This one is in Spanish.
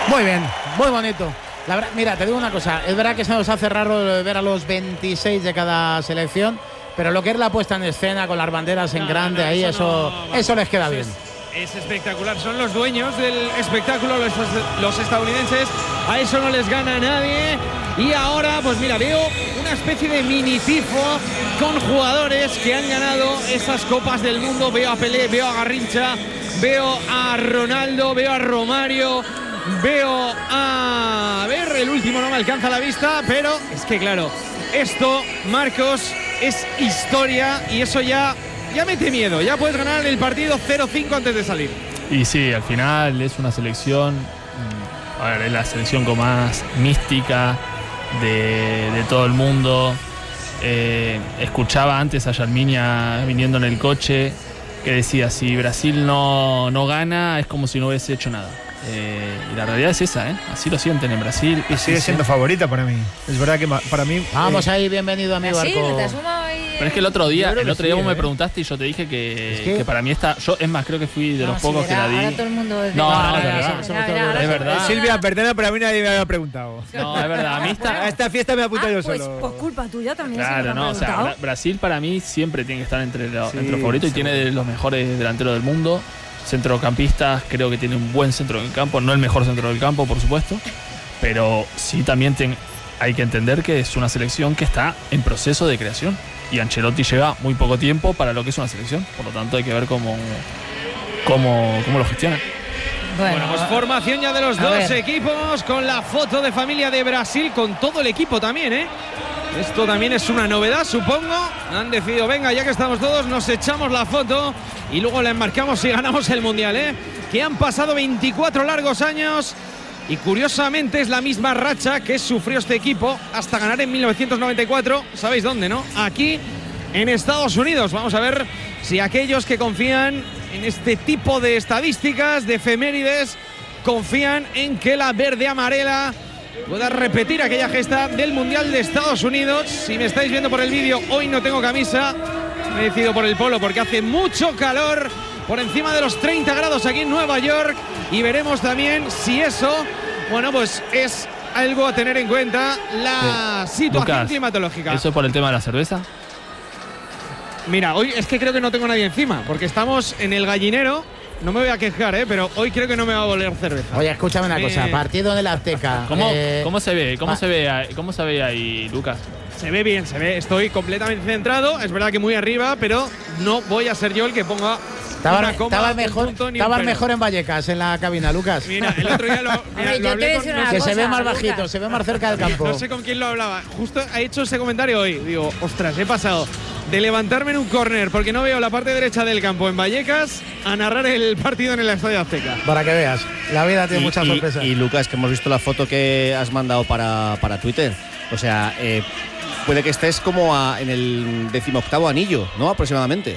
Muy bien, muy bonito. La verdad, mira, te digo una cosa, es verdad que se nos hace raro ver a los 26 de cada selección, pero lo que es la puesta en escena con las banderas en grande, ahí eso les queda bien. Es espectacular, son los dueños del espectáculo, los estadounidenses, a eso no les gana nadie. Y ahora, pues mira, veo una especie de mini tifo con jugadores que han ganado esas copas del mundo. Veo a Pelé, veo a Garrincha, veo a Ronaldo, veo a Romario, veo a ver, el último no me alcanza la vista, pero es que claro, esto, Marcos, es historia y eso ya mete miedo. Ya puedes ganar el partido 0-5 antes de salir. Y sí, al final es una selección, a ver, es la selección con más mística de todo el mundo. Escuchaba antes a Yarminia viniendo en el coche que decía, si Brasil no gana es como si no hubiese hecho nada. Y la realidad es esa, así lo sienten en Brasil. Y sigue siendo favorita para mí. Es verdad que para mí... Vamos ahí, bienvenido a mi barco. Pero es que el otro día vos me preguntaste y yo te dije que para mí está... Yo, es más, creo que fui de los pocos que la di. Ahora todo el mundo es verdad. Silvia, perdona, pero a mí nadie me había preguntado. No, es verdad. A mí a esta fiesta me apunto yo solo. Pues culpa tuya también. Claro, no, o sea, Brasil para mí siempre tiene que estar entre los favoritos y tiene de los mejores delanteros del mundo. Centrocampistas, creo que tiene un buen centro del campo, no el mejor centro del campo, por supuesto, pero sí también hay que entender que es una selección que está en proceso de creación y Ancelotti lleva muy poco tiempo para lo que es una selección, por lo tanto hay que ver cómo lo gestiona. Bueno, pues formación ya de los dos equipos con la foto de familia de Brasil, con todo el equipo también, Esto también es una novedad, supongo. Han decidido, venga, ya que estamos todos, nos echamos la foto y luego la enmarcamos y ganamos el Mundial, Que han pasado 24 largos años y curiosamente es la misma racha que sufrió este equipo hasta ganar en 1994. ¿Sabéis dónde, no? Aquí, en Estados Unidos. Vamos a ver si aquellos que confían en este tipo de estadísticas, de efemérides, confían en que la verde-amarela pueda repetir aquella gesta del Mundial de Estados Unidos. Si me estáis viendo por el vídeo, hoy no tengo camisa, me he decidido por el polo porque hace mucho calor, por encima de los 30 grados aquí en Nueva York, y veremos también si eso, bueno, pues es algo a tener en cuenta, la situación Lucas, climatológica. ¿Eso por el tema de la cerveza? Mira, hoy es que creo que no tengo nadie encima, porque estamos en el gallinero. No me voy a quejar, pero hoy creo que no me va a voler cerveza. Oye, escúchame una cosa, partido de la Azteca. ¿Cómo se ve? ¿Cómo se ve ahí, Lucas? Se ve bien, se ve. Estoy completamente centrado. Es verdad que muy arriba, pero no voy a ser yo el que ponga Estaba mejor en Vallecas, en la cabina, Lucas. Mira, el otro día lo hablé con... Que se ve más bajito, se ve más cerca del campo. No sé con quién lo hablaba. Justo ha hecho ese comentario hoy. Digo, ostras, he pasado de levantarme en un córner porque no veo la parte derecha del campo en Vallecas a narrar el partido en el Estadio Azteca. Para que veas, la vida tiene muchas sorpresas. Y Lucas, que hemos visto la foto que has mandado para Twitter. O sea, puede que estés como en el 18º anillo, ¿no? Aproximadamente.